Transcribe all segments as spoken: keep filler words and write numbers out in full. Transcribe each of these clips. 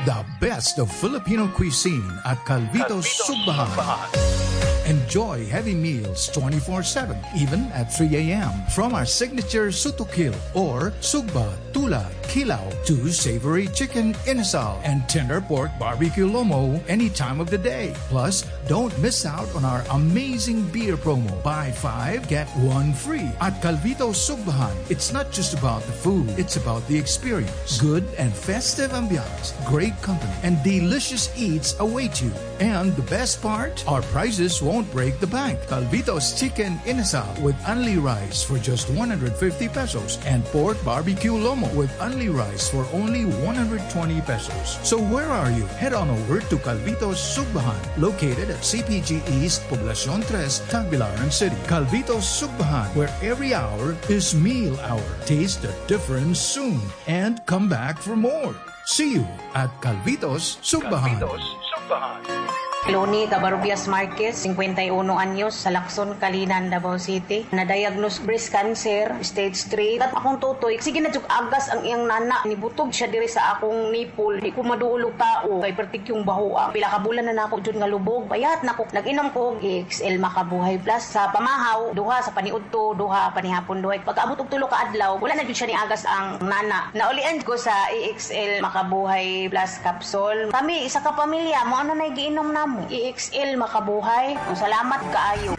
The best of Filipino cuisine at Calvito's Sugbahan. Enjoy heavy meals twenty-four seven, even at three a.m. From our signature sutukil or sugba, tula, kilaw to savory chicken inasal and tender pork barbecue lomo any time of the day. Plus, don't miss out on our amazing beer promo. Buy five, get one free at Calvito's Sugbahan. It's not just about the food, it's about the experience. Good and festive ambiance, great company, and delicious eats await you. And the best part, our prices won't break the bank. Calvito's Chicken Inasal with only rice for just one hundred fifty pesos and pork barbecue lomo with only rice for only one hundred twenty pesos. So where are you? Head on over to Calvito's Sugbahan, located at C P G East, Poblacion three, Tagbilaran City. Calvito's Sugbahan, where every hour is meal hour. Taste the difference soon and come back for more. See you at Calvito's Sugbahan. Calvito's Sugbahan. Loni Cabarrubias Marquez, fifty-one anyos, sa Lacson, Kalinan, Davao City. Na-diagnose breast cancer, stage three. At akong tutoy, sige na juk agas ang iyang nana. Nibutog siya diri sa akong nipple. Di ko maduulog tao. Kay pertik yung bahoa. Pila ka bulan na nako dyan nga lubog. Bayat na ko. Nag-inom ko E X L Makabuhay Plus. Sa pamahaw, duha sa paniudto, duha panihapon duhay. Pagkaabot og tulo ka adlaw, wala na dyan siya ni agas ang nana. Naulian ko sa E X L Makabuhay Plus capsule. Kami, isa ka pamilya, mo ano na giinom namo. E X L Makabuhay. Ang salamat kaayo.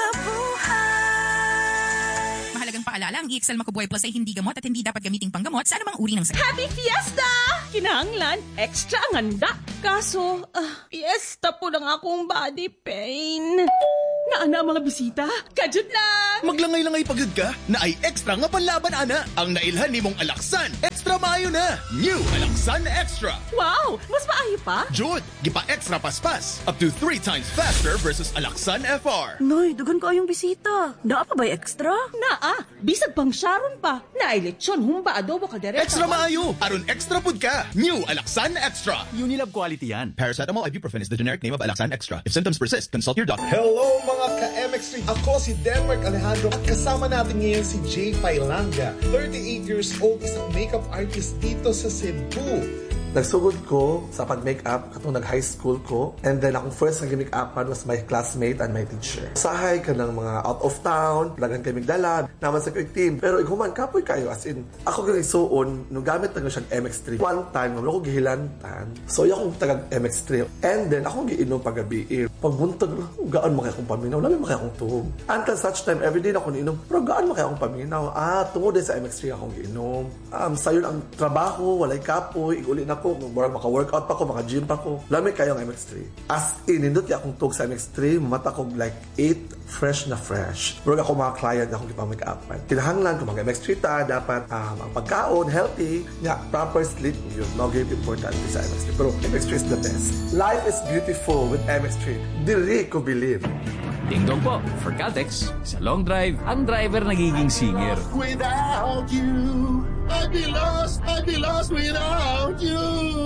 Makabuhay! Mahalagang paalala, ang E X L Makabuhay Plus ay hindi gamot at hindi dapat gamiting panggamot sa anumang uri ng sakit. Happy Fiesta! Kinahanglan, extra ang handa. Kaso, uh, fiesta po lang akong body pain. Naana mga bisita, kajud lang! Maglangay-langay pagod ka, na ay extra nga panlaban ana. Ang nailhan ni mong Alaksan, extra maayo na. New Alaksan Extra. Wow, mas maayo pa? Jud, gipa extra paspas. Up to three times faster versus Alaksan F R. Noy, dugan ko ayong bisita. Naa pa ba'y extra? Naa, bisag pang Sharon pa. Naay lechon, humba, adobo, kaldereta. Extra maayo, aron extra pud ka. New Alaksan Extra. Unilab quality yan. Paracetamol ibuprofen is the generic name of Alaksan Extra. If symptoms persist, consult your doctor. Hello mga ka-M X three. Ako si Denmark Alejandro at kasama natin ngayon si Jay Pailanga. thirty-eight years old, isang makeup artist dito sa Cebu. Nagsugod ko sa pag-makeup katong nag-high school ko. And then akong first nag-makeupan was my classmate and my teacher. Sahay ka ng mga out of town, lagan kay migdala, naman sa quick team. Pero iguman, kapoy kayo. As in, ako ganyan suon, nung gamit na siyang M X three. One time, naman ako gihilantan. So, yung akong taga-M X three. And then, akong giinom pag-gabi. Pagbuntag, gaan mo kaya akong paminaw. Lami mo kaya akong tuhog. Until such time, everyday na ako niinom. Pero gaan mo kaya akong paminaw. Ah, tungod din sa M X three akong giinom. Um, sayon ang trabaho, walay kapoy, iguli na ko, maka-workout pa ko, maka-gym pa ko. Lami kayo ang M X three. As in, nindot akong tug sa M X three, mata ko like eight, fresh na fresh. Pero ako mga client na akong ipamag-upan. Kinahanglan kung mag-M X three ta, dapat um, ang pagkaon, healthy, nga, proper sleep, yun. No game important sa M X three. Pero M X three is the best. Life is beautiful with M X three. Diri ko believe. Ding dong po, for Caltex, sa long drive, ang driver nagiging singer. Without you, I'd be lost, I'd be lost without you.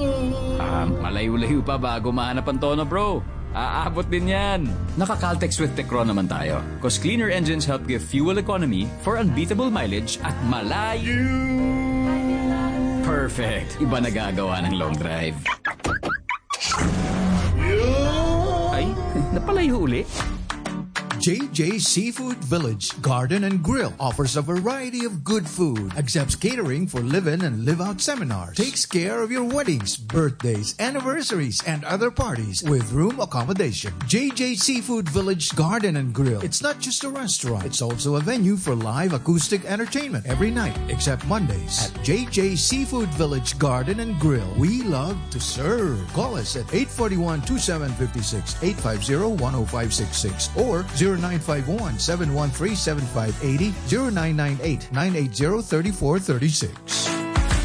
Ah, malayo-layo pa bago mahanap ang tono, bro. Aabot din yan. Naka-Caltex with Tecron naman tayo. Cause cleaner engines help give fuel economy for unbeatable mileage at malayo. Perfect. Iba nagagawa ng long drive. Ay, napalayo uli. J J Seafood Village Garden and Grill offers a variety of good food, accepts catering for live-in and live-out seminars, takes care of your weddings, birthdays, anniversaries, and other parties with room accommodation. J J Seafood Village Garden and Grill. It's not just a restaurant, it's also a venue for live acoustic entertainment every night except Mondays. At J J Seafood Village Garden and Grill, we love to serve. Call us at eight four one, two seven five six, eight five zero, one zero five six six or zero nine five one, seven one three, seven five eight zero, zero nine nine eight, nine eight zero, three four three six.